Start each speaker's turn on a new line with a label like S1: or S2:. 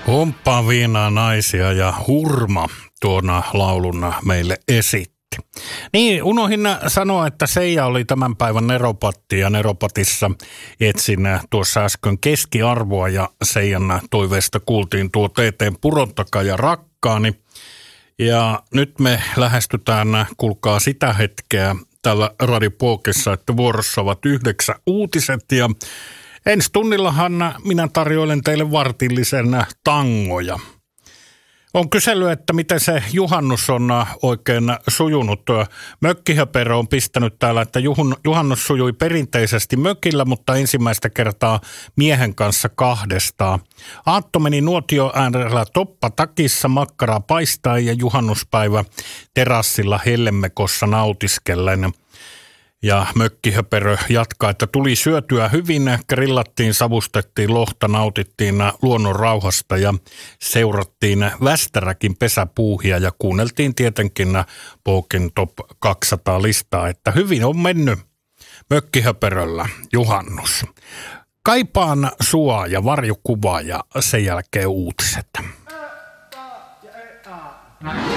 S1: Humppaviina naisia ja Hurma tuona lauluna meille esitti. Niin, unohdin sanoa, että Seija oli tämän päivän neropatti ja neropatissa etsin tuossa äsken keskiarvoa ja Seijan toiveesta kuultiin tuo TT:n Purontaka ja Rakkaani. Ja nyt me lähestytään, kuulkaa sitä hetkeä tällä Radiopookessa, että vuorossa ovat 9 uutiset ja ensi tunnillahan minä tarjoilen teille vartillisen tangoja. On kysellyt, että miten se juhannus on oikein sujunut. Mökkihöperö on pistänyt täällä, että juhannus sujui perinteisesti mökillä, mutta ensimmäistä kertaa miehen kanssa kahdestaan. Aatto meni nuotio äärellä toppatakissa, makkaraa paistaa ja juhannuspäivä terassilla hellemekossa nautiskellen. Ja mökkihöperö jatkaa, että tuli syötyä hyvin, grillattiin, savustettiin lohta, nautittiin luonnon rauhasta ja seurattiin Västäräkin pesäpuuhia ja kuunneltiin tietenkin Pookin Top 200 listaa, että hyvin on mennyt mökkihöperöllä juhannus. Kaipaan sua ja varjokuvaa ja sen jälkeen uutiset.